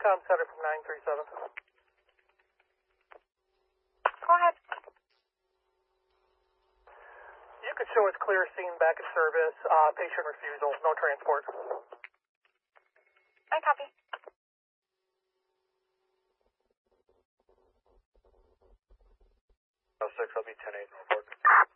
com center from 937. Go ahead. You could show us clear scene back at service, patient refusal, no transport. I copy. 06, I'll be 10-8 report.